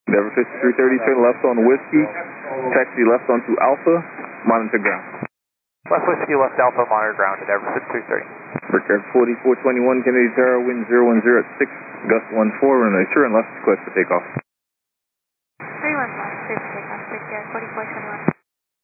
Endeavor 5330, turn left on Whiskey, taxi left onto Alpha, monitor ground. Left Whiskey, left Alpha, monitor ground, Endeavor 5330. Brickyard 4421, Kennedy Tower, wind 010 at 6, gust 14, runway 2 and left, request for takeoff. 311, clear for takeoff, Brickyard 4421.